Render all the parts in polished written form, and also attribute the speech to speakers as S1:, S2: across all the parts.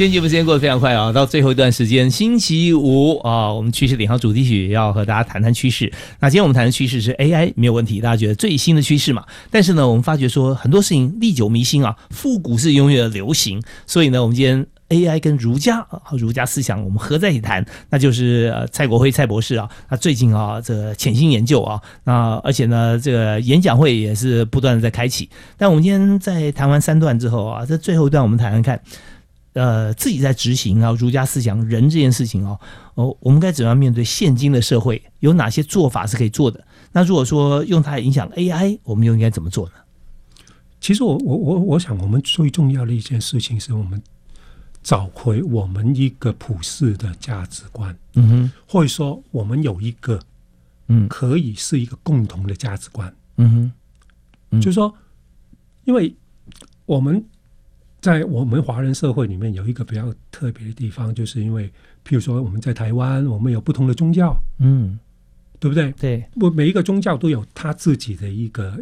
S1: 今天节目时间过得非常快啊，到最后一段时间，星期五啊，我们趋势领航主题曲要和大家谈谈趋势。那今天我们谈的趋势是 AI， 没有问题，大家觉得最新的趋势嘛。但是呢，我们发觉说很多事情历久弥新啊，复古是永远的流行。所以呢，我们今天AI 跟儒家思想我们合在一起谈，那就是蔡国辉蔡博士啊，他最近啊这个潜心研究啊，那而且呢这个演讲会也是不断的在开启。但我们今天在谈完3段之后啊，这最后一段我们谈谈看。自己在执行啊，儒家思想人这件事情我们该怎样面对现今的社会？有哪些做法是可以做的？那如果说用它来影响 AI， 我们又应该怎么做呢？
S2: 其实我想，我们最重要的一件事情是我们找回我们一个普世的价值观，或者说我们有一个可以是一个共同的价值观，就是说，因为我们。在我们华人社会里面有一个比较特别的地方，就是因为譬如说我们在台湾，我们有不同的宗教，对不对？
S1: 对，
S2: 每一个宗教都有他自己的一个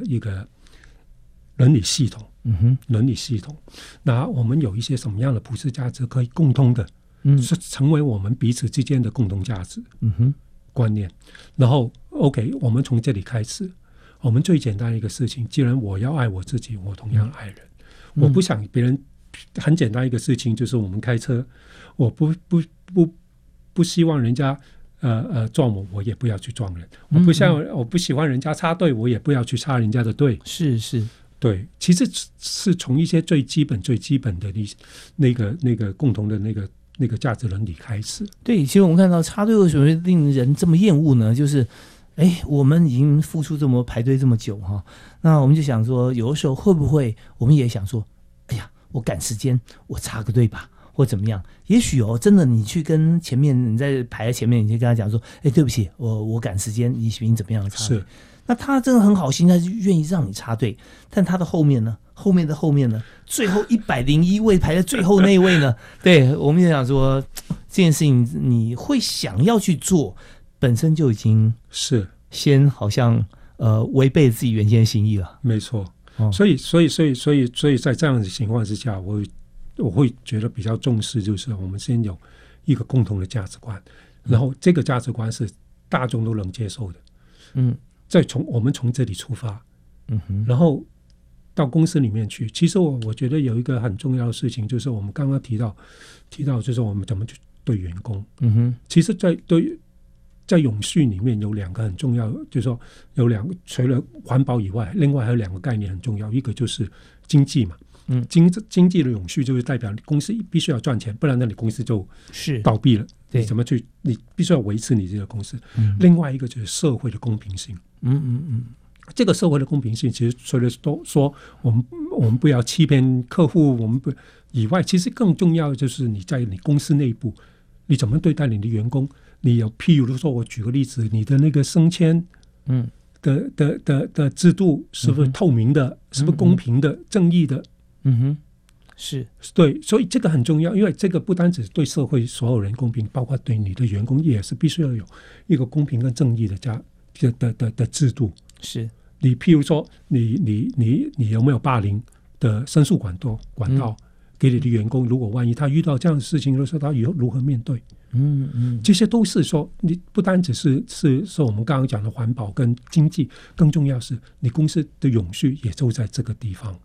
S2: 伦理系统，伦理系统。那我们有一些什么样的普世价值可以共通的，是成为我们彼此之间的共同价值，观念。然后 OK， 我们从这里开始，我们最简单的一个事情，既然我要爱我自己，我同样爱人。我不想别人，很简单一个事情就是我们开车，我不希望人家撞我，我也不要去撞人。我不喜欢人家插队，我也不要去插人家的队。
S1: 是，
S2: 对，其实是从一些最基本的那个共同的那个价值伦理开始。
S1: 对，其实我们看到插队为什么会令人这么厌恶呢？就是我们已经付出这么排队这么久哈，那我们就想说，有的时候会不会我们也想说，哎呀，我赶时间，我插个队吧，或怎么样？也许真的你去跟前面你在排在前面，你就跟他讲说，对不起，我赶时间，你怎么样插队？是，那他真的很好心，他就愿意让你插队，但他的后面呢？后面的后面呢？最后101位排在最后那一位呢？对，我们就想说，这件事情你会想要去做。本身就已经是先好像违背自己原先的心意了，
S2: 没错。所以在这样的情况之下，我会觉得比较重视，就是我们先有一个共同的价值观，然后这个价值观是大众都能接受的，我们从这里出发，然后到公司里面去。其实我觉得有一个很重要的事情，就是我们刚刚提到，就是我们怎么去对员工。其实在永续里面有2个很重要，就是说有2个，除了环保以外，另外还有2个概念很重要。一个就是经济嘛，经济的永续就是代表公司必须要赚钱，不然那你公司就是倒闭了。你怎么去？你必须要维持你这个公司。另外一个就是社会的公平性。这个社会的公平性，其实除了都说我们不要欺骗客户，我们不以外，其实更重要的就是你在你公司内部，你怎么对待你的员工。你有譬如说，我举个例子，你的那个升迁的制度是不是透明的？是不是公平的、正义的？
S1: 是
S2: 对，所以这个很重要，因为这个不单只对社会所有人公平，包括对你的员工也是必须要有一个公平跟正义的制度。
S1: 是
S2: 你譬如说，你有没有霸凌的申诉管道给你的员工？如果万一他遇到这样的事情的时候，他以后如何面对？这些都是说，你不单只是我们刚刚讲的环保跟经济，更重要是你公司的永续也就在这个地方。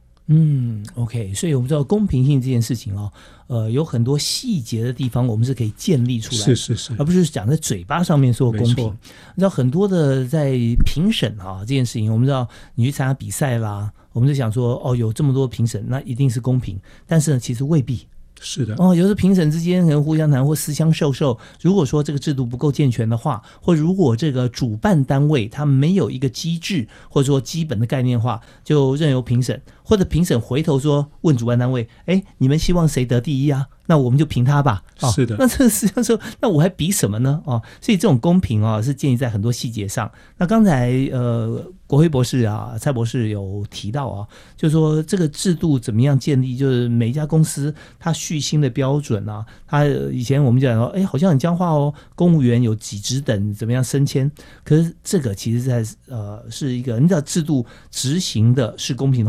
S1: OK， 所以我们知道公平性这件事情有很多细节的地方我们是可以建立出来的，
S2: 是，
S1: 而不是讲在嘴巴上面说公平。你知道很多的在评审这件事情，我们知道你去参加比赛啦，我们就想说有这么多评审，那一定是公平，但是呢，其实未必。
S2: 是的
S1: 有时候评审之间可能互相谈或私相授。如果说这个制度不够健全的话，或如果这个主办单位他没有一个机制或者说基本的概念化，就任由评审，或者评审回头说问主办单位，你们希望谁得第一啊？那我们就评他吧。
S2: 是的。
S1: 那这个实际上说，那我还比什么呢？所以这种公平是建立在很多细节上。那刚才国辉博士蔡博士有提到就是说这个制度怎么样建立，就是每一家公司它续薪的标准它以前我们讲说好像很僵化公务员有几职等怎么样升迁，可是这个其实在是一个你知道制度执行的是公平的话，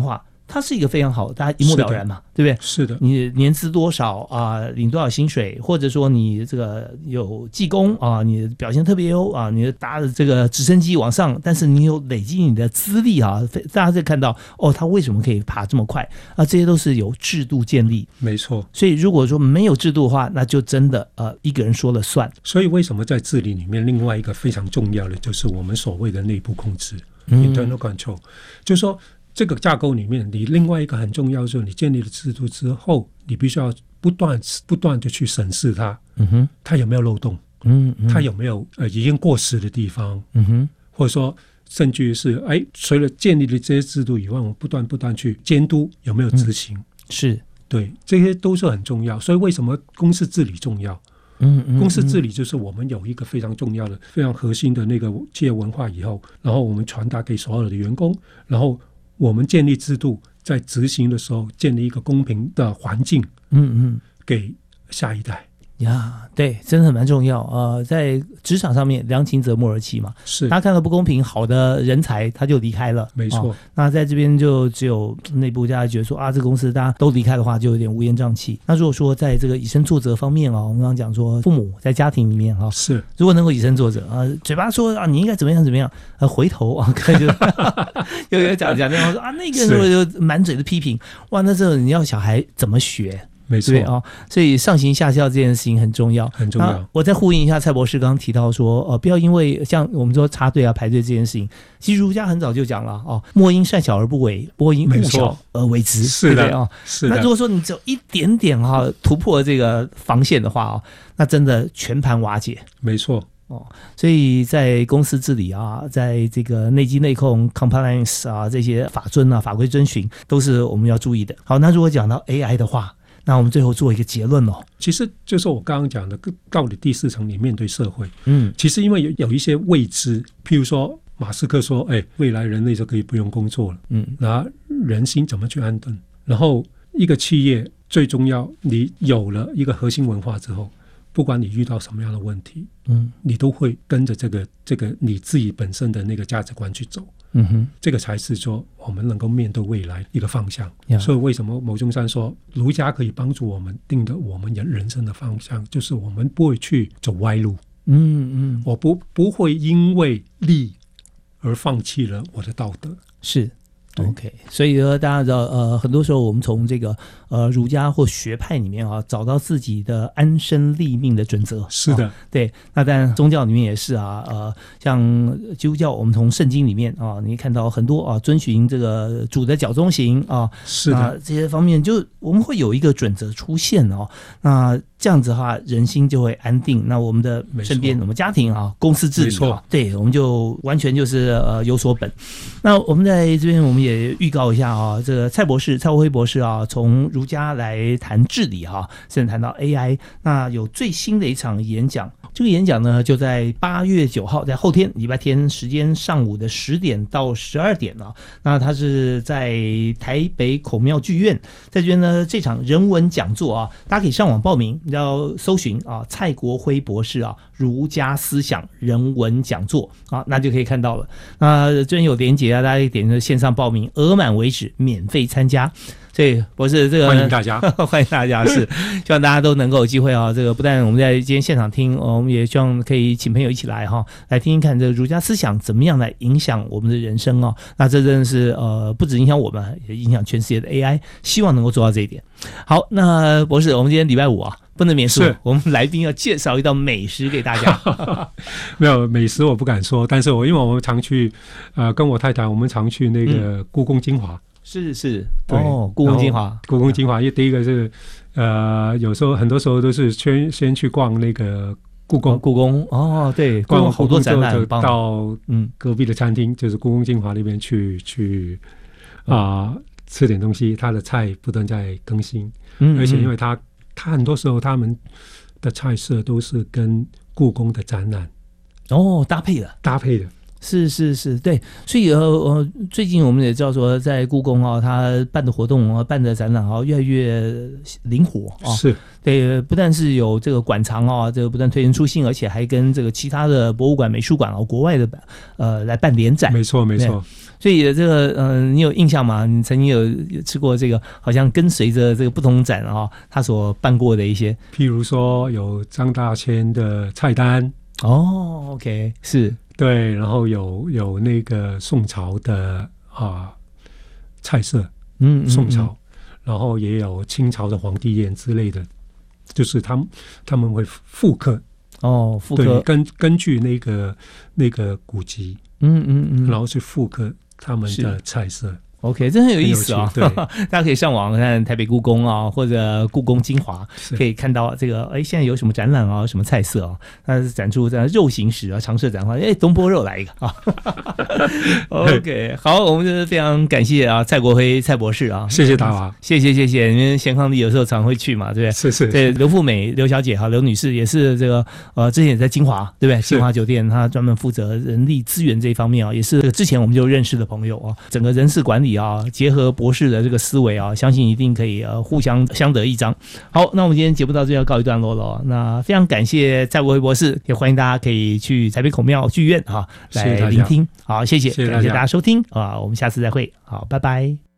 S1: 它是一个非常好，大家一目了然嘛，对不对？
S2: 是的，
S1: 你年资多少啊，领多少薪水，或者说你这个有技工啊，你表现特别优啊，你搭的这个直升机往上，但是你有累积你的资历啊，大家在看到他为什么可以爬这么快啊？这些都是有制度建立，
S2: 没错。
S1: 所以如果说没有制度的话，那就真的一个人说了算。
S2: 所以为什么在治理里面，另外一个非常重要的就是我们所谓的内部控制。internal control， 就是说这个架构里面，你另外一个很重要就是你建立了制度之后，你必须要不断的去审视它，它有没有漏洞，它有没有已经过时的地方，或者说甚至于是除了建立了这些制度以外，我们不断去监督有没有执行，
S1: 是
S2: 对，这些都是很重要。所以为什么公司治理重要？公司治理就是我们有一个非常重要的、非常核心的那个企业文化以后，然后我们传达给所有的员工，然后我们建立制度，在执行的时候建立一个公平的环境，给下一代。
S1: 呀，对，真的蛮重要。在职场上面，良禽择木而栖嘛。
S2: 是，
S1: 他看到不公平，好的人才他就离开了。
S2: 没错。
S1: 那在这边就只有内部大家觉得说这个公司大家都离开的话，就有点乌烟瘴气。那如果说在这个以身作则方面我们刚刚讲说，父母在家庭里面
S2: 是，
S1: 如果能够以身作则嘴巴说你应该怎么样怎么样，回头可能就又讲那样说那个人就满嘴的批评，哇，那时候你要小孩怎么学？
S2: 没错
S1: 所以上行下效这件事情很重要，
S2: 很重要。
S1: 我再呼应一下蔡博士刚刚提到说，不要因为像我们说插队排队这件事情，其实儒家很早就讲了莫因善小而不为，莫因恶小而为之，
S2: 是的，
S1: 对不对
S2: 是的。
S1: 那如果说你只有一点点突破这个防线的话那真的全盘瓦解。
S2: 没错。
S1: 所以在公司治理在这个内稽内控 compliance 这些法遵法规遵循都是我们要注意的。好，那如果讲到 AI 的话，那我们最后做一个结论
S2: 其实就是我刚刚讲的，到底第四层你面对社会，其实因为有一些未知，譬如说马斯克说，未来人类就可以不用工作了，那人心怎么去安顿？然后一个企业最重要，你有了一个核心文化之后，不管你遇到什么样的问题，你都会跟着这个你自己本身的那个价值观去走。这个才是说我们能够面对未来一个方向。所以为什么牟宗三说儒家可以帮助我们定的我们人生的方向，就是我们不会去走歪路。我不会因为利而放弃了我的道德。是。OK， 所以大家知道很多时候我们从这个儒家或学派里面找到自己的安身立命的准则。是的，对。那当然宗教里面也是像基督教，我们从圣经里面你看到很多遵循这个主的脚中行是的，这些方面就我们会有一个准则出现那这样子的话，人心就会安定。那我们的身边，我们家庭公司治理对，我们就完全就是有所本。那我们在这边我们也预告一下这个蔡国辉博士从儒家来谈治理甚至谈到 AI。那有最新的一场演讲，这个演讲呢就在8月9号，在后天礼拜天时间上午的10点到12点那他是在台北孔庙剧院，在这边呢这场人文讲座大家可以上网报名，你要搜寻蔡国辉博士儒家思想人文讲座那就可以看到了。那这边有连结大家可以点线上报名，额满为止，免费参加。所以博士这个欢迎大家欢迎大家，是希望大家都能够有机会这个不但我们在今天现场听我们也希望可以请朋友一起来来听听看这个儒家思想怎么样来影响我们的人生那这真的是不止影响我们，也影响全世界的 AI， 希望能够做到这一点。好，那博士我们今天礼拜五不能免俗，我们来宾要介绍一道美食给大家。没有美食我不敢说，但是因为我们常去跟我太太我们常去那个故宫精华。是对故宫精华，因为第一个是有时候很多时候都是先去逛那个故宫对，逛好多展览，就到隔壁的餐厅，就是故宫精华那边去吃点东西，他的菜不断在更新，而且因为他很多时候他们的菜色都是跟故宫的展览搭配的。
S1: 是，对，所以最近我们也知道说，在故宫啊，它办的活动啊，办的展览啊，越来越灵活啊。
S2: 是，
S1: 对，不但是有这个馆藏啊，这个不断推陈出新，而且还跟这个其他的博物馆、美术馆啊，国外的来办联展。
S2: 没错。
S1: 所以这个你有印象吗？你曾经有吃过这个，好像跟随着这个不同展啊，他所办过的一些，
S2: 譬如说有张大千的菜单。
S1: OK， 是。
S2: 对，然后有那个宋朝的菜色，宋朝，然后也有清朝的皇帝宴之类的，就是他们会复刻，
S1: 复刻，
S2: 对，根据那个古籍，然后去复刻他们的菜色。
S1: OK， 这很有意思啊！
S2: 对，
S1: 大家可以上网看台北故宫啊，或者故宫精华，可以看到这个现在有什么展览啊，什么菜色啊，它展出在肉形石啊，常设展话，东坡肉来一个啊。OK， 好，我们就是非常感谢啊，蔡国辉蔡博士啊，
S2: 谢谢大华，
S1: 谢谢，因为贤康帝有时候常会去嘛，对不对？
S2: 是，
S1: 对，刘富美刘小姐哈，刘女士也是这个之前也在金华，对不对？金华酒店，她专门负责人力资源这一方面啊，也是之前我们就认识的朋友啊，整个人事管理啊，结合博士的这个思维啊，相信一定可以互相相得益彰。好，那我们今天节目到这要告一段落了。那非常感谢蔡国辉博士，也欢迎大家可以去台北孔庙剧院来聆听。好，谢谢，感谢大家收听啊，我们下次再会，好，拜拜。